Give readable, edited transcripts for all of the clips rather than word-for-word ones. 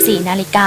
14 นาฬิกา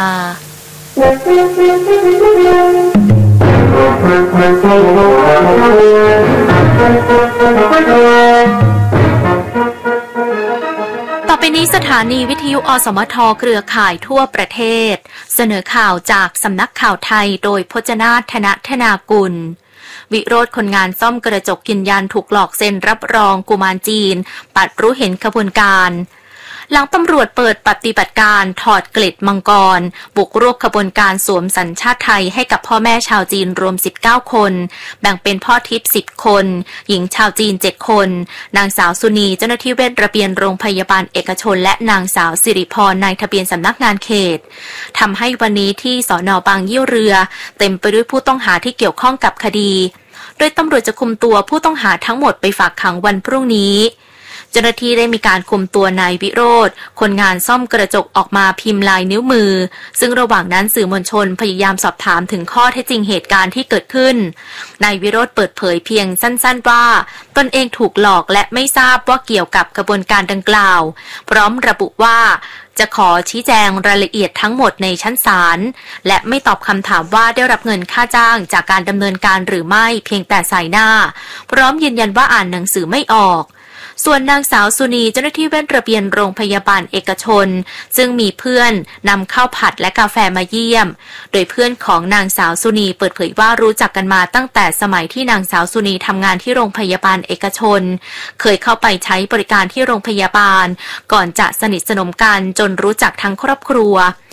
ต่อไปนี้สถานีวิทยุอสมทเครือข่ายทั่วประเทศเสนอข่าวจากสำนักข่าวไทยโดยพจนาถ ธนากุลวิโรธคนงานซ่อมกระจกยืนยันถูกหลอกเซ็นรับรองกุมารจีนปัดรู้เห็นขบวนการหลังตำรวจเปิดปฏิบัติการถอดเกล็ดมังกรบุกรวบขบวนการสวมสัญชาติไทยให้กับพ่อแม่ชาวจีนรวม19คนแบ่งเป็นพ่อทิพย์10คนหญิงชาวจีน7คนนางสาวสุนีเจ้าหน้าที่เวชระเบียนโรงพยาบาลเอกชนและนางสาวสิริพรนายทะเบียนสำนักงานเขตทำให้วันนี้ที่สน.บางยี่เรือเต็มไปด้วยผู้ต้องหาที่เกี่ยวข้องกับคดีโดยตำรวจจะคุมตัวผู้ต้องหาทั้งหมดไปฝากขังวันพรุ่งนี้เจ้าหน้าที่ได้มีการคุมตัวนายวิโรธคนงานซ่อมกระจกออกมาพิมพ์ลายนิ้วมือซึ่งระหว่างนั้นสื่อมวลชนพยายามสอบถามถึงข้อเท็จจริงเหตุการณ์ที่เกิดขึ้นนายวิโรธเปิดเผยเพียงสั้นๆว่าตนเองถูกหลอกและไม่ทราบว่าเกี่ยวกับกระบวนการดังกล่าวพร้อมระบุว่าจะขอชี้แจงรายละเอียดทั้งหมดในชั้นศาลและไม่ตอบคำถามว่าได้รับเงินค่าจ้างจากการดำเนินการหรือไม่เพียงแต่สายหน้าพร้อมยืนยันว่าอ่านหนังสือไม่ออกส่วนนางสาวสุนีเจ้าหน้าที่เวชระเบียนโรงพยาบาลเอกชนซึ่งมีเพื่อนนำข้าวผัดและกาแฟมาเยี่ยมโดยเพื่อนของนางสาวสุนีเปิดเผยว่ารู้จักกันมาตั้งแต่สมัยที่นางสาวสุนีทำงานที่โรงพยาบาลเอกชนเคยเข้าไปใช้บริการที่โรงพยาบาลก่อนจะสนิทสนมกันจนรู้จักทั้งครอบครัว